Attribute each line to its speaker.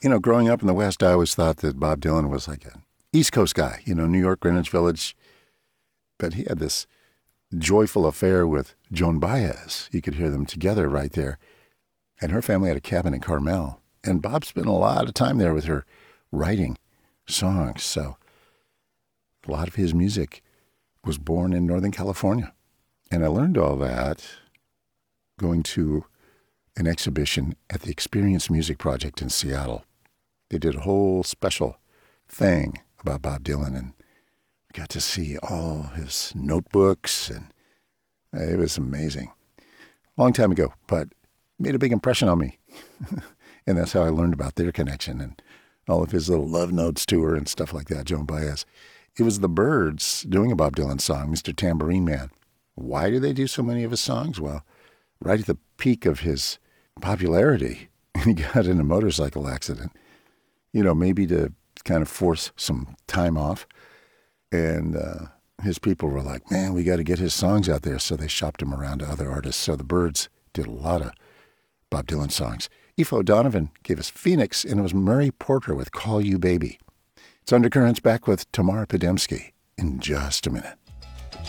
Speaker 1: Growing up in the West, I always thought that Bob Dylan was like an East Coast guy, New York, Greenwich Village. But he had this joyful affair with Joan Baez. You could hear them together right there. And her family had a cabin in Carmel. And Bob spent a lot of time there with her writing songs. So a lot of his music was born in Northern California. And I learned all that going to an exhibition at the Experience Music Project in Seattle. They did a whole special thing about Bob Dylan, and got to see all his notebooks, and it was amazing. Long time ago, but made a big impression on me. And that's how I learned about their connection and all of his little love notes to her and stuff like that, Joan Baez. It was the Byrds doing a Bob Dylan song, Mr. Tambourine Man. Why do they do so many of his songs? Well, right at the peak of his popularity, he got in a motorcycle accident, maybe to kind of force some time off. And his people were like, man, we got to get his songs out there. So they shopped him around to other artists. So the Byrds did a lot of Bob Dylan songs. Aoife O'Donovan gave us Phoenix, and it was Murray Porter with Call You Baby. It's Undercurrents, back with Tamara Podemski in just a minute.